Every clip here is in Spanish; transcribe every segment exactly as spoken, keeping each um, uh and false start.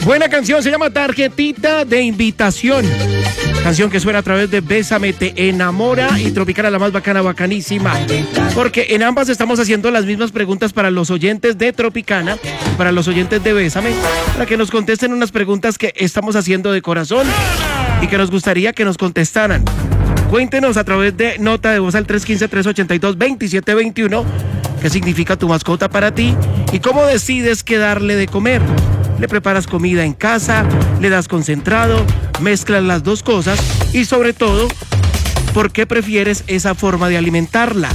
Buena canción, se llama Tarjetita de Invitación. Canción que suena a través de Bésame, Te Enamora y Tropicana, la más bacana, bacanísima. Porque en ambas estamos haciendo las mismas preguntas para los oyentes de Tropicana y para los oyentes de Bésame, para que nos contesten unas preguntas que estamos haciendo de corazón y que nos gustaría que nos contestaran. Cuéntenos a través de nota de voz al tres uno cinco, tres ocho dos, dos siete dos uno qué significa tu mascota para ti y cómo decides qué darle de comer. ¿Le preparas comida en casa? ¿Le das concentrado? ¿Mezclas las dos cosas? Y sobre todo, ¿por qué prefieres esa forma de alimentarla?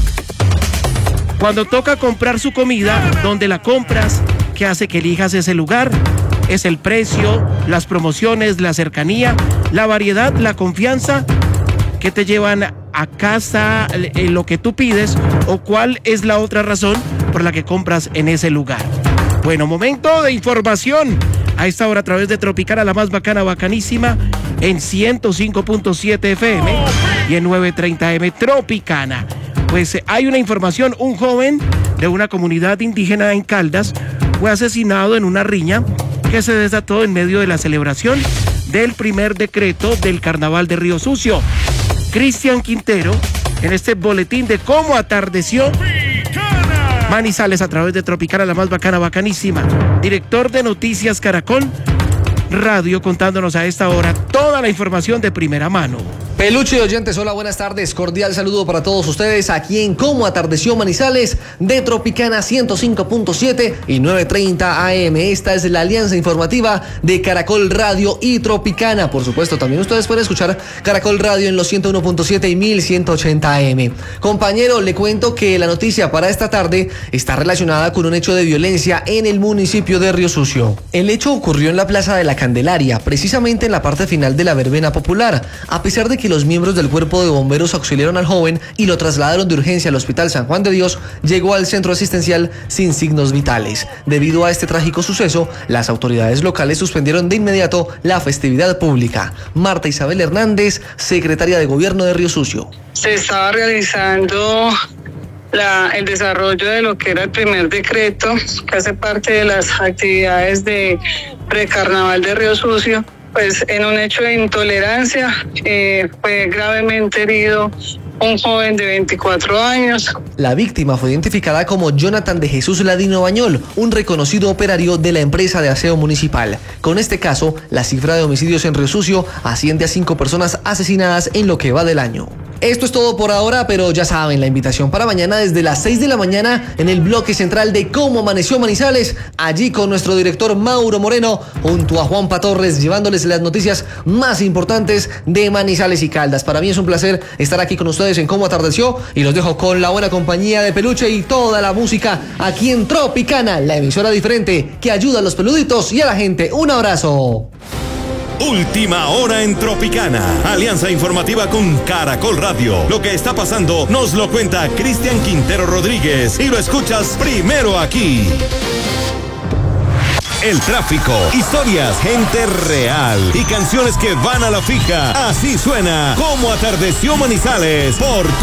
Cuando toca comprar su comida, ¿dónde la compras? ¿Qué hace que elijas ese lugar? ¿Es el precio, las promociones, la cercanía, la variedad, la confianza? ¿Qué te llevan a casa en lo que tú pides? ¿O cuál es la otra razón por la que compras en ese lugar? Bueno, momento de información. A esta hora a través de Tropicana, la más bacana, bacanísima, en ciento cinco punto siete F M y en novecientos treinta M Tropicana. Pues eh, hay una información, un joven de una comunidad indígena en Caldas fue asesinado en una riña que se desató en medio de la celebración del primer decreto del Carnaval de Río Sucio. Cristian Quintero, en este boletín de cómo atardeció Manizales a través de Tropicana, la más bacana, bacanísima. Director de Noticias Caracol Radio, contándonos a esta hora toda la información de primera mano. Peluche y oyentes, hola, buenas tardes. Cordial saludo para todos ustedes aquí en Cómo Atardeció Manizales de Tropicana ciento cinco punto siete y novecientos treinta A M. Esta es la alianza informativa de Caracol Radio y Tropicana. Por supuesto, también ustedes pueden escuchar Caracol Radio en los ciento uno punto siete y mil ciento ochenta A M. Compañero, le cuento que la noticia para esta tarde está relacionada con un hecho de violencia en el municipio de Río Sucio. El hecho ocurrió en la Plaza de la Candelaria, precisamente en la parte final de la verbena popular. A pesar de que los miembros del cuerpo de bomberos auxiliaron al joven y lo trasladaron de urgencia al Hospital San Juan de Dios, llegó al centro asistencial sin signos vitales. Debido a este trágico suceso, las autoridades locales suspendieron de inmediato la festividad pública. Marta Isabel Hernández, secretaria de Gobierno de Río Sucio. Se estaba realizando la, el desarrollo de lo que era el primer decreto, que hace parte de las actividades de precarnaval de Río Sucio. Pues en un hecho de intolerancia eh, fue gravemente herido un joven de veinticuatro años. La víctima fue identificada como Jonathan de Jesús Ladino Bañol, un reconocido operario de la empresa de aseo municipal. Con este caso, la cifra de homicidios en Río Sucio asciende a cinco personas asesinadas en lo que va del año. Esto es todo por ahora, pero ya saben, la invitación para mañana desde las seis de la mañana en el bloque central de Cómo Amaneció Manizales, allí con nuestro director Mauro Moreno, junto a Juanpa Torres, llevándoles las noticias más importantes de Manizales y Caldas. Para mí es un placer estar aquí con ustedes en Cómo Atardeció y los dejo con la buena compañía de Peluche y toda la música aquí en Tropicana, la emisora diferente que ayuda a los peluditos y a la gente. Un abrazo. Última hora en Tropicana. Alianza informativa con Caracol Radio. Lo que está pasando nos lo cuenta Cristian Quintero Rodríguez y lo escuchas primero aquí. El tráfico, historias, gente real y canciones que van a la fija. Así suena Cómo Atardeció Manizales por